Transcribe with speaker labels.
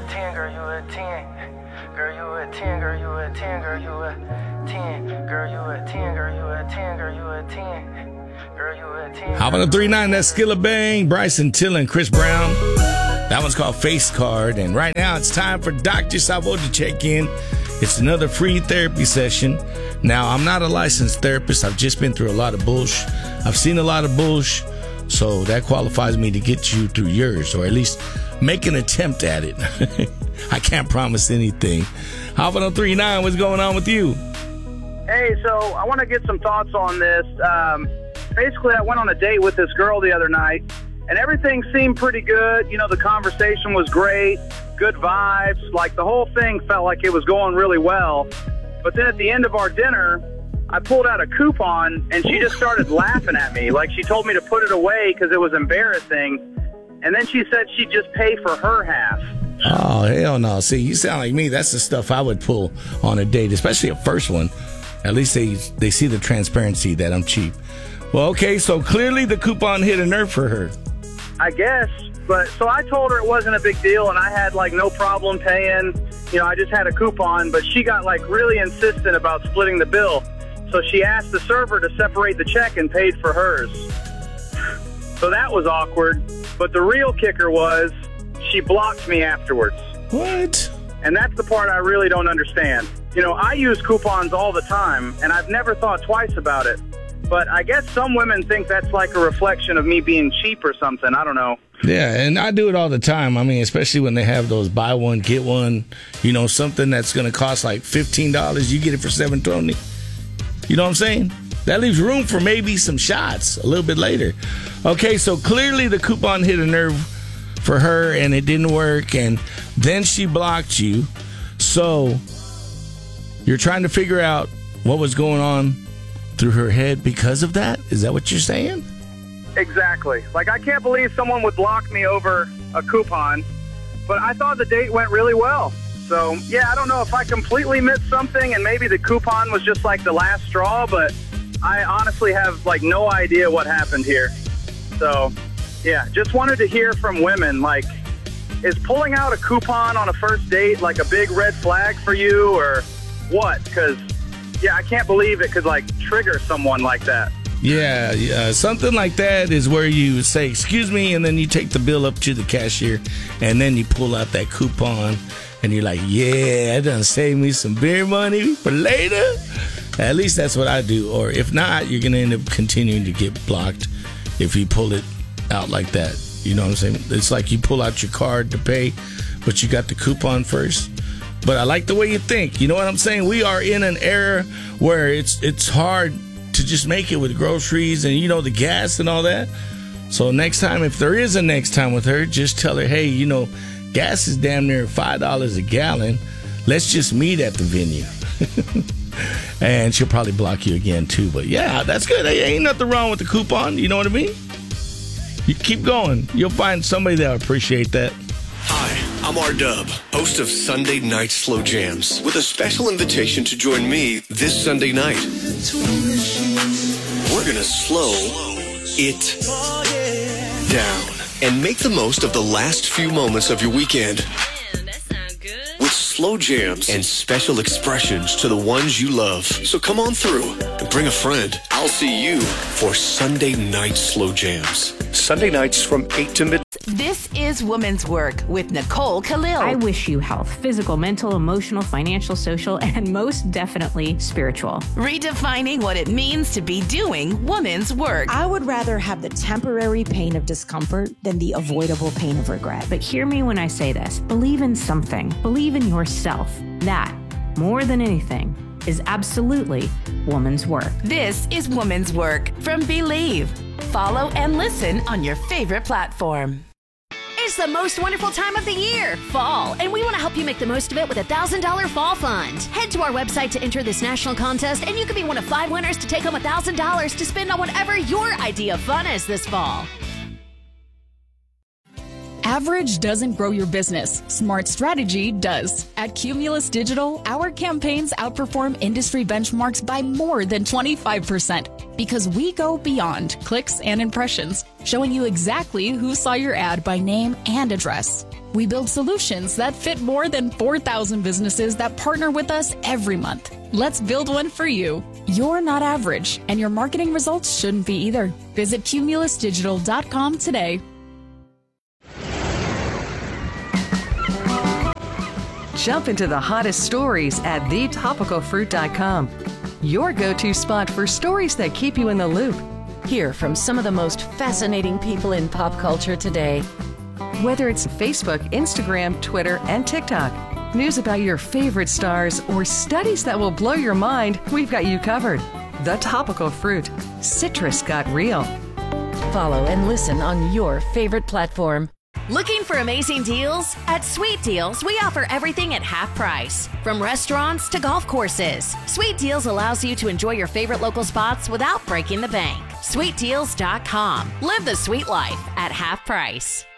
Speaker 1: 10, girl, you a 10. Girl, you a 10, girl, you a 10, girl, you a 10. Girl, you a 10, girl, you a 10, girl, you a 10. Girl, you a 10.
Speaker 2: How about a 3-9? That's Skilla Bang, Bryson Tiller, and Chris Brown. That one's called Face Card. And right now it's time for Dr. Savo to check in. It's another free therapy session. Now, I'm not a licensed therapist. I've just been through a lot of bullshit. I've seen a lot of bullshit. So that qualifies me to get you through yours, or at least make an attempt at it. I can't promise anything. How about on 3-9? What's going on with you?
Speaker 3: Hey, so I want to get some thoughts on this. Basically, I went on a date with this girl the other night, and everything seemed pretty good. You know, the conversation was great, good vibes. Like, the whole thing felt like it was going really well. But then at the end of our dinner, I pulled out a coupon, and she just started laughing at me. Like, she told me to put it away because it was embarrassing. And then she said she'd just pay for her half.
Speaker 2: Oh, hell no. See, you sound like me. That's the stuff I would pull on a date, especially a first one. At least they see the transparency that I'm cheap. Well, okay, so clearly the coupon hit a nerve for her.
Speaker 3: I guess. But so I told her it wasn't a big deal, and I had, like, no problem paying. You know, I just had a coupon, but she got, like, really insistent about splitting the bill. So she asked the server to separate the check and paid for hers. So that was awkward. But the real kicker was she blocked me afterwards.
Speaker 2: What?
Speaker 3: And that's the part I really don't understand. You know, I use coupons all the time, and I've never thought twice about it. But I guess some women think that's like a reflection of me being cheap or something. I don't know.
Speaker 2: Yeah, and I do it all the time. I mean, especially when they have those buy one, get one, you know, something that's going to cost like $15. You get it for $7.20. You know what I'm saying? That leaves room for maybe some shots a little bit later. Okay, so clearly the coupon hit a nerve for her and it didn't work, and then she blocked you. So you're trying to figure out what was going on through her head because of that? Is that what you're saying?
Speaker 3: Exactly. Like, I can't believe someone would block me over a coupon, but I thought the date went really well. So, yeah, I don't know if I completely missed something and maybe the coupon was just like the last straw, but I honestly have, like, no idea what happened here. So, yeah, just wanted to hear from women, like, is pulling out a coupon on a first date like a big red flag for you or what? Because, yeah, I can't believe it could, like, trigger someone like that.
Speaker 2: Yeah, something like that is where you say, excuse me, and then you take the bill up to the cashier, and then you pull out that coupon, and you're like, yeah, that done saved me some beer money for later. At least that's what I do. Or if not, you're going to end up continuing to get blocked if you pull it out like that. You know what I'm saying? It's like you pull out your card to pay, but you got the coupon first. But I like the way you think. You know what I'm saying? We are in an era where it's hard to just make it with groceries and, you know, the gas and all that. So next time, if there is a next time with her, just tell her, hey, you know, gas is damn near $5 a gallon. Let's just meet at the venue. And she'll probably block you again, too. But, yeah, that's good. Hey, ain't nothing wrong with the coupon. You know what I mean? You keep going. You'll find somebody that'll appreciate that.
Speaker 4: Hi, I'm R-Dub, host of Sunday Night Slow Jams, with a special invitation to join me this Sunday night. We're gonna slow it down and make the most of the last few moments of your weekend.
Speaker 5: Man, that sounds good.
Speaker 4: With slow jams and special expressions to the ones you love. So come on through and bring a friend. I'll see you for Sunday Night Slow Jams. Sunday nights from 8 to midnight.
Speaker 5: This is Woman's Work with Nicole Khalil.
Speaker 6: I wish you health, physical, mental, emotional, financial, social, and most definitely spiritual.
Speaker 5: Redefining what it means to be doing woman's work.
Speaker 7: I would rather have the temporary pain of discomfort than the avoidable pain of regret.
Speaker 6: But hear me when I say this. Believe in something. Believe in yourself. That, more than anything, is absolutely woman's work.
Speaker 5: This is Woman's Work from Believe. Follow and listen on your favorite platform.
Speaker 8: It's the most wonderful time of the year, fall, and we want to help you make the most of it with a $1,000 fall fund. Head to our website to enter this national contest, and you could be one of 5 winners to take home $1,000 to spend on whatever your idea of fun is this fall.
Speaker 9: Average doesn't grow your business. Smart strategy does. At Cumulus Digital, our campaigns outperform industry benchmarks by more than 25% because we go beyond clicks and impressions, showing you exactly who saw your ad by name and address. We build solutions that fit more than 4,000 businesses that partner with us every month. Let's build one for you. You're not average, and your marketing results shouldn't be either. Visit cumulusdigital.com today.
Speaker 10: Jump into the hottest stories at thetopicalfruit.com. Your go-to spot for stories that keep you in the loop.
Speaker 11: Hear from some of the most fascinating people in pop culture today.
Speaker 10: Whether it's Facebook, Instagram, Twitter, and TikTok, news about your favorite stars, or studies that will blow your mind, we've got you covered. The Topical Fruit. Citrus got real.
Speaker 11: Follow and listen on your favorite platform.
Speaker 8: Looking for amazing deals? At Sweet Deals, we offer everything at half price. From restaurants to golf courses, Sweet Deals allows you to enjoy your favorite local spots without breaking the bank. SweetDeals.com. Live the sweet life at half price.